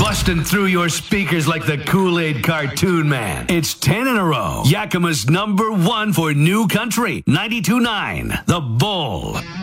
busting through your speakers like the Kool-Aid cartoon man. It's 10 in a row. Yakima's #1 for new country. 92.9 The Bull.